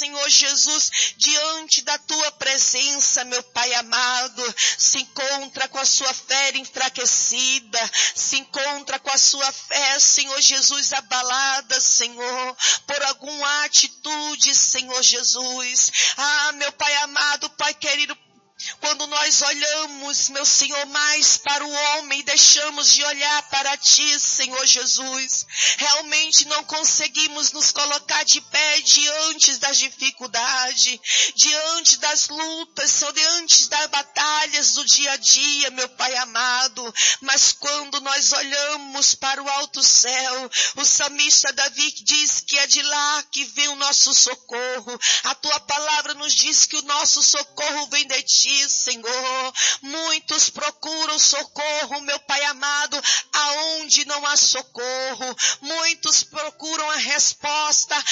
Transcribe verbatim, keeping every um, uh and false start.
Senhor Jesus, diante da tua presença, meu Pai amado, se encontra com a sua fé enfraquecida, se encontra com a sua fé, Senhor Jesus, abalada, Senhor, por alguma atitude, Senhor Jesus. Ah, meu Pai amado, Pai querido, quando nós olhamos, meu Senhor, mais para o homem, deixamos de olhar para ti, Senhor Jesus. Realmente não conseguimos nos colocar de pé diante das dificuldades, diante das lutas, só diante das batalhas do dia a dia, meu Pai amado. Mas quando nós olhamos para o alto céu, o salmista Davi diz que é de lá que vem o nosso socorro. A tua palavra nos diz que o nosso socorro vem de ti, Senhor. Muitos procuram socorro, meu Pai amado, aonde não há socorro. Muitos procuram a resposta